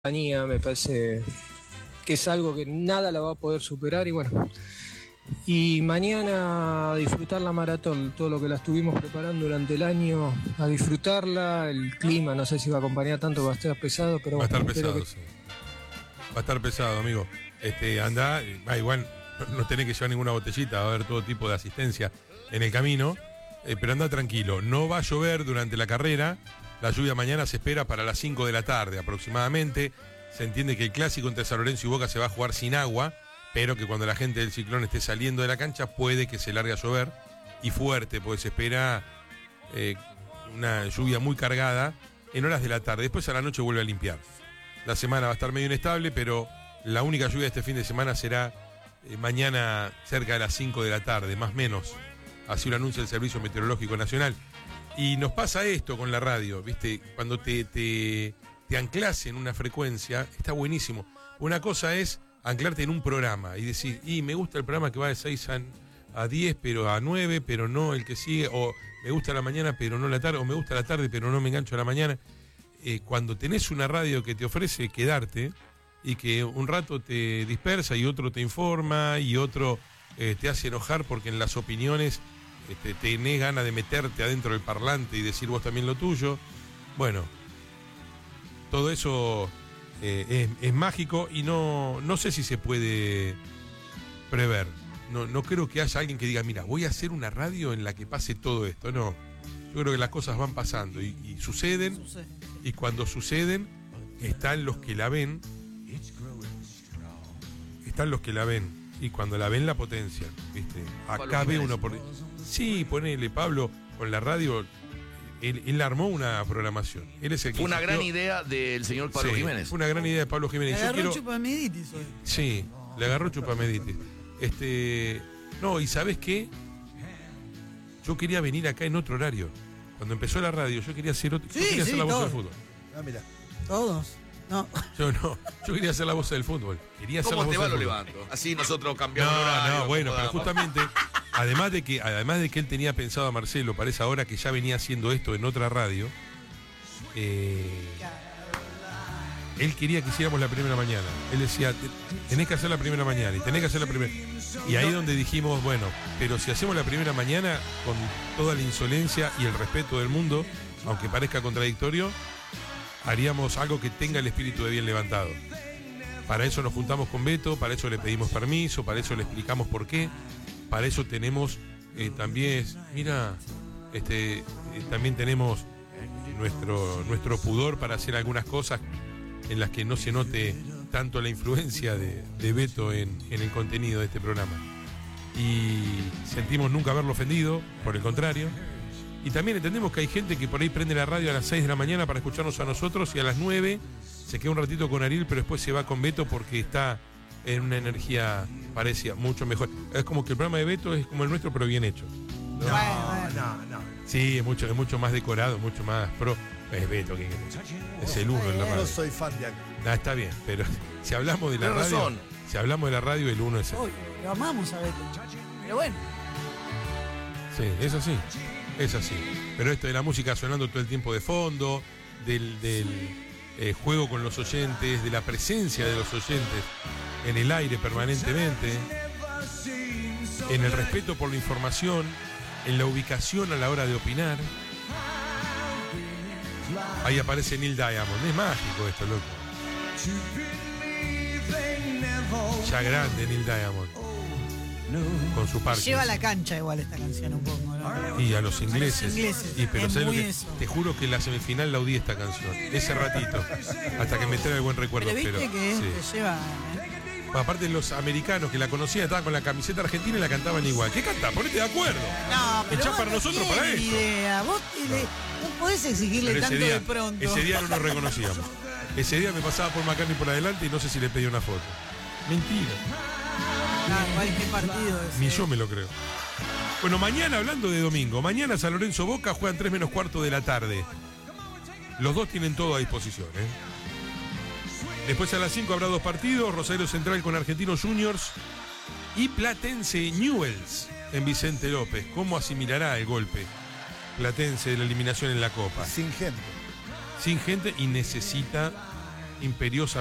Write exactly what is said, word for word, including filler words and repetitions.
Me parece que es algo que nada la va a poder superar y bueno, y mañana a disfrutar la maratón, todo lo que la estuvimos preparando durante el año, a disfrutarla, el clima no sé si va a acompañar tanto, va a estar pesado, pero va a estar bueno, pesado, que... sí. Va a estar pesado, amigo. Este, anda, ah, igual no, no tenés que llevar ninguna botellita, va a haber todo tipo de asistencia en el camino, eh, pero anda tranquilo, no va a llover durante la carrera. La lluvia mañana se espera para las cinco de la tarde aproximadamente. Se entiende que el clásico entre San Lorenzo y Boca se va a jugar sin agua, pero que cuando la gente del Ciclón esté saliendo de la cancha puede que se largue a llover y fuerte, porque se espera eh, una lluvia muy cargada en horas de la tarde. Después a la noche vuelve a limpiar. La semana va a estar medio inestable, pero la única lluvia de este fin de semana será eh, mañana cerca de las cinco de la tarde, más o menos. Así lo anuncia el Servicio Meteorológico Nacional. Y nos pasa esto con la radio, ¿viste? Cuando te, te, te anclas en una frecuencia, está buenísimo. Una cosa es anclarte en un programa y decir, y me gusta el programa que va de seis a diez, pero a nueve, pero no el que sigue, o me gusta la mañana, pero no la tarde, o me gusta la tarde, pero no me engancho a la mañana. Eh, cuando tenés una radio que te ofrece quedarte y que un rato te dispersa y otro te informa y otro eh, te hace enojar porque en las opiniones... Este, tenés ganas de meterte adentro del parlante y decir vos también lo tuyo. Bueno, todo eso eh, es, es mágico y no, no sé si se puede prever. No, no creo que haya alguien que diga, mira, voy a hacer una radio en la que pase todo esto. No, yo creo que las cosas van pasando y, y suceden. Y cuando suceden, están los que la ven. Están los que la ven. Y cuando la ven, la potencia, ¿viste? Acá ve uno por... Sí, ponele, Pablo, con la radio, él, él armó una programación. Él es el que fue una insistió. Gran idea del señor Pablo Sí, Jiménez. Fue una gran idea de Pablo Jiménez. Le agarró Yo quiero... chupameditis hoy. Sí, le agarró chupameditis. Este, no, ¿y sabes qué? Yo quería venir acá en otro horario. Cuando empezó la radio, yo quería hacer otro, Sí, yo quería sí, hacer la voz todo. del fútbol. Ah, mira. Todos. No. Yo no, yo quería hacer la voz del fútbol. Quería hacer la ¿Cómo voz te va del lo fútbol. levanto? Así nosotros cambiamos el No, horario. no, bueno, pero acomodamos. justamente, además de que, además de que él tenía pensado a Marcelo para esa hora que ya venía haciendo esto en otra radio, eh, él quería que hiciéramos la primera mañana. Él decía, tenés que hacer la primera mañana y tenés que hacer la primera. Y ahí donde dijimos, bueno, pero si hacemos la primera mañana con toda la insolencia y el respeto del mundo, aunque parezca contradictorio, haríamos algo que tenga el espíritu de bien levantado. Para eso nos juntamos con Beto, para eso le pedimos permiso, para eso le explicamos por qué, para eso tenemos eh, también, mira, este, eh, también tenemos nuestro, nuestro pudor para hacer algunas cosas en las que no se note tanto la influencia de, de Beto en, en el contenido de este programa. Y sentimos nunca haberlo ofendido, por el contrario. Y también entendemos que hay gente que por ahí prende la radio a las seis de la mañana para escucharnos a nosotros y a las nueve se queda un ratito con Ariel, pero después se va con Beto porque está en una energía parecida, mucho mejor. Es como que el programa de Beto es como el nuestro, pero bien hecho. No, Bueno, no, no. Sí, es mucho, es mucho más decorado, mucho más pro. Es Beto, que es el uno en la radio. No soy fan de acá. Ah, está bien, pero si hablamos de la Tenés radio, razón. si hablamos de la radio, el uno es el. Obvio, lo amamos a Beto. Pero bueno. Sí, es así, es así. Pero esto de la música sonando todo el tiempo de fondo, del, del eh, juego con los oyentes, de la presencia de los oyentes en el aire permanentemente, en el respeto por la información, en la ubicación a la hora de opinar. Ahí aparece Neil Diamond. Es mágico esto, loco. Ya grande Neil Diamond. Con su parque. Lleva a la cancha igual esta canción un poco, ¿no? Y a los ingleses. A los ingleses. Y pero Es ¿sabes lo muy que? eso. Te juro que en la semifinal la odié esta canción. Ese ratito. Hasta que me trae el buen recuerdo. Pero viste pero, que sí. te lleva. ¿eh? Aparte los americanos que la conocían estaban con la camiseta argentina y la cantaban igual. ¿Qué canta? Ponete de acuerdo. No, pero Echá vos para no nosotros tenés para esto. idea. Vos tenés- no podés exigirle Pero tanto ese día, de pronto. ese día no nos reconocíamos. Ese día me pasaba por McCartney por adelante y no sé si le pedí una foto. Mentira. Ah, igual qué partido ese. Ni yo me lo creo. Bueno, mañana, hablando de domingo, mañana San Lorenzo Boca juegan tres menos cuarto de la tarde. Los dos tienen todo a disposición, ¿eh? Después a las cinco habrá dos partidos, Rosario Central con Argentinos Juniors y Platense Newell's en Vicente López. ¿Cómo asimilará el golpe Platense de la eliminación en la Copa? Sin gente. Sin gente y necesita imperiosa